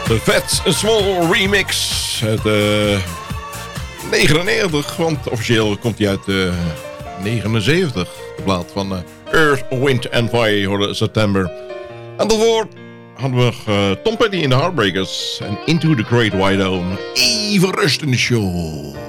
Fats Small Remix uit 99, want officieel komt hij uit 79. De plaat van Earth, Wind and Fire, hoorde September. En daarvoor hadden we Tom Petty in de Heartbreakers en Into the Great Wide Open. Even rust in de show.